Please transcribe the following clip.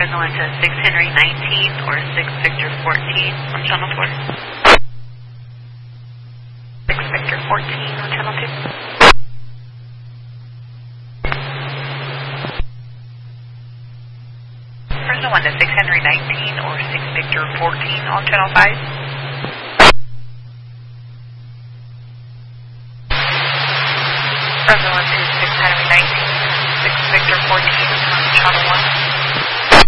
Fresno 1 to 6 Henry 19 or 6 Victor 14 on Channel 4. 6 Victor 14 on Channel 2. Fresno 1 to 6 Henry 19 or 6 Victor 14 on Channel 5. Fresno 1 to 6 Henry 19, 6 Victor 14 on Channel 1.